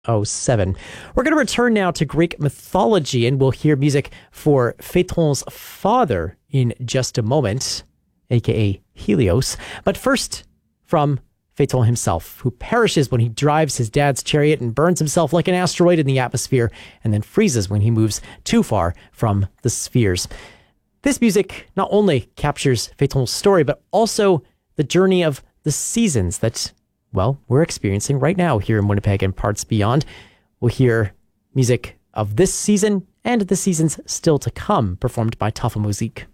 07. We're going to return now to Greek mythology, and we'll hear music for Phaeton's father in just a moment, aka Helios. But first, from Phaeton himself, who perishes when he drives his dad's chariot and burns himself like an asteroid in the atmosphere, and then freezes when he moves too far from the spheres. This music not only captures Phaeton's story, but also the journey of the seasons that, well, we're experiencing right now here in Winnipeg and parts beyond. We'll hear music of this season and the seasons still to come, performed by Tafa Musique.